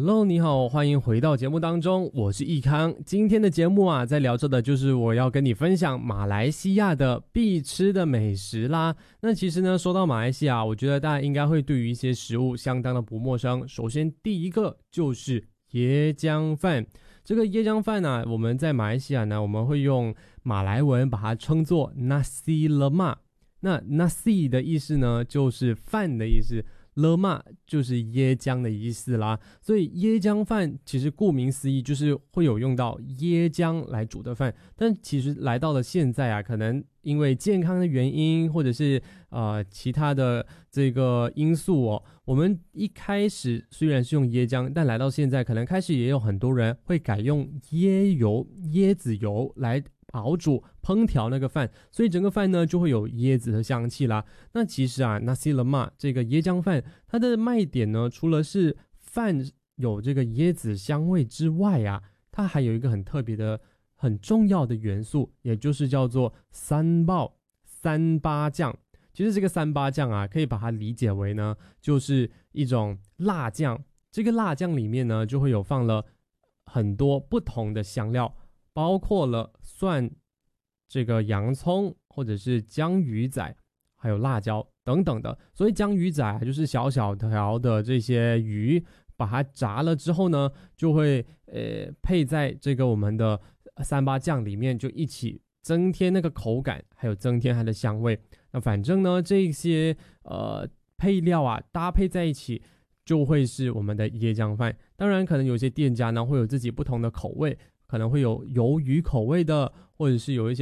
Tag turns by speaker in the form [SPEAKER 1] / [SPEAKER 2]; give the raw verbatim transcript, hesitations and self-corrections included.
[SPEAKER 1] Hello， 你好，欢迎回到节目当中，我是易康。今天的节目啊，在聊着的就是我要跟你分享马来西亚的必吃的美食啦。那其实呢，说到马来西亚，我觉得大家应该会对于一些食物相当的不陌生。首先，第一个就是椰浆饭。这个椰浆饭呢，我们在马来西亚呢，我们会用马来文把它称作 nasi lemak。那 nasi 的意思呢，就是饭的意思。勒玛就是椰浆的意思啦，所以椰浆饭其实顾名思义就是会有用到椰浆来煮的饭。但其实来到了现在啊，可能因为健康的原因，或者是呃其他的这个因素哦，我们一开始虽然是用椰浆，但来到现在可能开始也有很多人会改用椰油、椰子油来熬煮烹调那个饭，所以整个饭呢就会有椰子的香气啦。那其实啊 nasi lemak 这个椰浆饭，它的卖点呢，除了是饭有这个椰子香味之外啊，它还有一个很特别的很重要的元素，也就是叫做三爆三八酱。其实这个三八酱啊，可以把它理解为呢，就是一种辣酱。这个辣酱里面呢，就会有放了很多不同的香料，包括了蒜、这个洋葱，或者是江鱼仔，还有辣椒等等的。所以江鱼仔就是小小条的这些鱼，把它炸了之后呢，就会呃配在这个我们的三八酱里面，就一起增添那个口感，还有增添它的香味。那反正呢，这些呃配料啊搭配在一起，就会是我们的椰浆饭。当然，可能有些店家呢会有自己不同的口味。可能会有鱿鱼口味的，或者是有一些